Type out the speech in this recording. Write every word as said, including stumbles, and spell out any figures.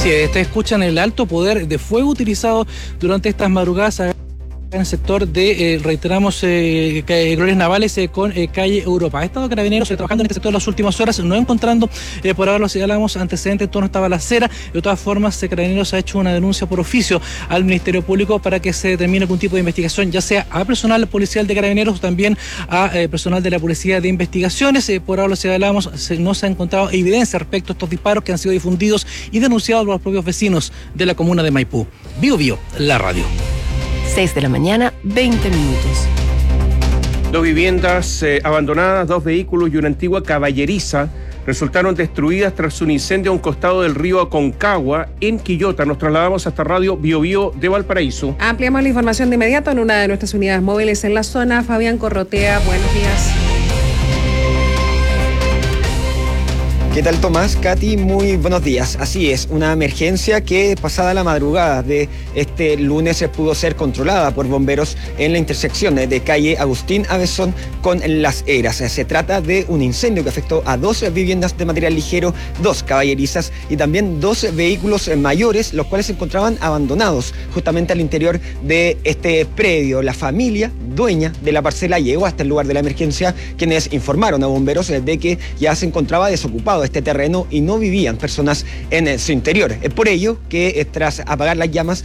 Sí, ustedes escuchan el alto poder de fuego utilizado durante estas madrugadas en el sector de, eh, reiteramos, eh, Glorias Navales eh, con eh, calle Europa. Ha estado Carabineros eh, trabajando en este sector en las últimas horas, no encontrando, eh, por ahora lo señalamos, antecedentes en torno a esta balacera. De todas formas, eh, Carabineros ha hecho una denuncia por oficio al Ministerio Público para que se determine algún tipo de investigación, ya sea a personal policial de Carabineros o también a eh, personal de la Policía de Investigaciones. Eh, por ahora lo señalamos, se, no se ha encontrado evidencia respecto a estos disparos que han sido difundidos y denunciados por los propios vecinos de la comuna de Maipú. Bio Bio, la radio. seis de la mañana, veinte minutos. Dos viviendas eh, abandonadas, dos vehículos y una antigua caballeriza resultaron destruidas tras un incendio a un costado del río Aconcagua, en Quillota. Nos trasladamos hasta Radio Bio Bio de Valparaíso. Ampliamos la información de inmediato en una de nuestras unidades móviles en la zona. Fabián Corrotea, buenos días. ¿Qué tal, Tomás? Katy, muy buenos días. Así es, una emergencia que pasada la madrugada de este lunes pudo ser controlada por bomberos en la intersección de calle Agustín Avezón con Las Heras. Se trata de un incendio que afectó a dos viviendas de material ligero, dos caballerizas y también dos vehículos mayores, los cuales se encontraban abandonados justamente al interior de este predio. La familia dueña de la parcela llegó hasta el lugar de la emergencia, quienes informaron a bomberos de que ya se encontraba desocupado este terreno y no vivían personas en su interior. Es por ello que tras apagar las llamas